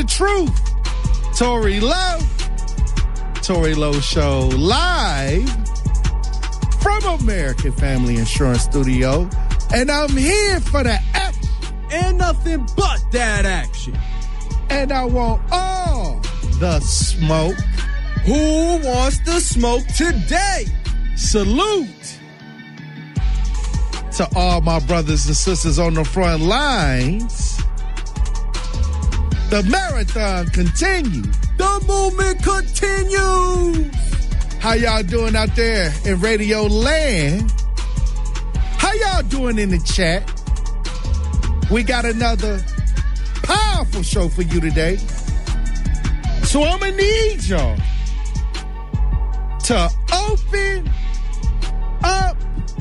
truth. Tory Lowe Show, live from American Family Insurance Studio. And I'm here for the action. And nothing but that action. And I want all the smoke. Who wants the smoke today? Salute to all my brothers and sisters on the front lines. The marathon continues. The movement continues. How y'all doing out there in Radio Land? How y'all doing in the chat? We got another powerful show for you today. So I'm going to need y'all to open up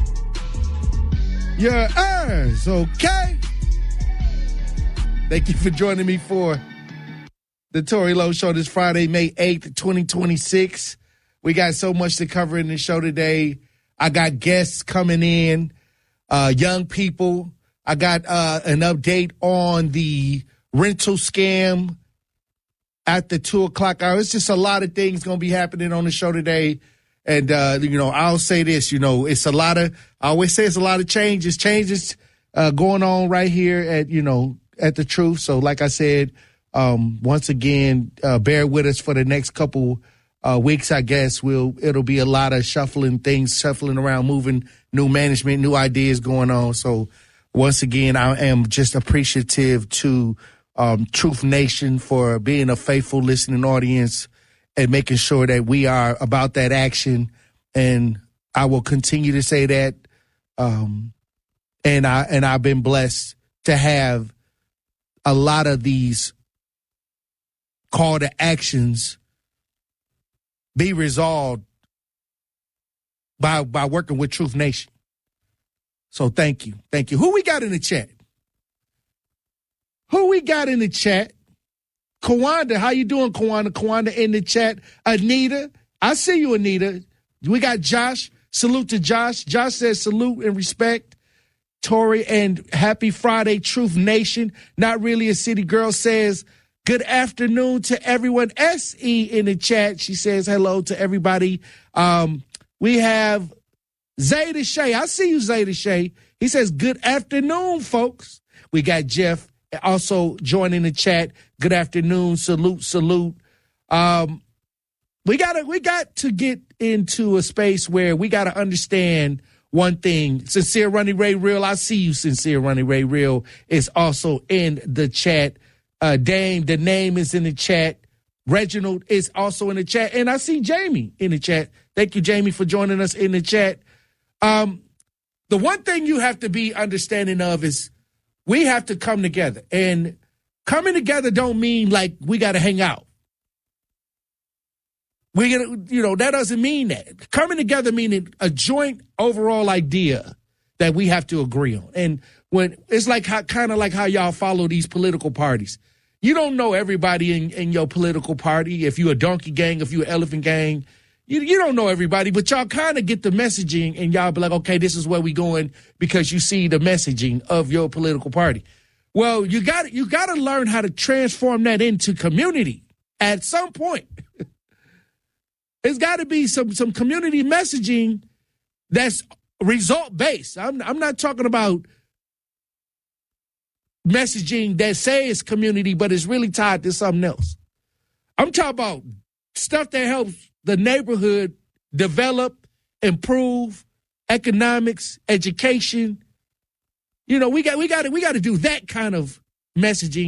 your ears, okay? Thank you for joining me for the Tory Lowe Show this Friday, May 8th, 2026. We got so much to cover in the show today. I got guests coming in, young people. I got an update on the rental scam at the 2 o'clock hour. It's just a lot of things going to be happening on the show today. And, I'll say this, it's I always say it's a lot of changes going on right here at the Truth. So like I said, once again, bear with us for the next couple weeks, I guess. It'll be a lot of shuffling around, moving, new management, new ideas going on. So once again, I am just appreciative to Truth Nation for being a faithful listening audience and making sure that we are about that action. And I will continue to say that. And I've been blessed to have a lot of these call to actions be resolved by working with Truth Nation. So thank you. Thank you. Who we got in the chat? Kawanda, how you doing, Kawanda? Kawanda in the chat. Anita, I see you, Anita. We got Josh. Salute to Josh. Josh says salute and respect. Tory and happy Friday, Truth Nation. Not really a city girl says good afternoon to everyone. SE in the chat. She says hello to everybody. We have Zayda Shay. I see you, Zayda Shay. He says good afternoon, folks. We got Jeff also joining the chat. Good afternoon. Salute. We got to get into a space where we got to understand one thing. Sincere Running Ray Real. I see you, Sincere Running Ray Real is also in the chat. Dame, the name is in the chat. Reginald is also in the chat. And I see Jamie in the chat. Thank you, Jamie, for joining us in the chat. The one thing you have to be understanding of is we have to come together. And coming together don't mean like we got to hang out. That doesn't mean that. Coming together meaning a joint overall idea that we have to agree on. And when it's like kind of like how y'all follow these political parties. You don't know everybody in your political party. If you're a donkey gang, if you're an elephant gang, you don't know everybody, but y'all kind of get the messaging and y'all be like, okay, this is where we going because you see the messaging of your political party. Well, you got to learn how to transform that into community at some point. There's got to be some community messaging that's result-based. I'm not talking about messaging that says community, but it's really tied to something else. I'm talking about stuff that helps the neighborhood develop, improve, economics, education. We got to do that kind of messaging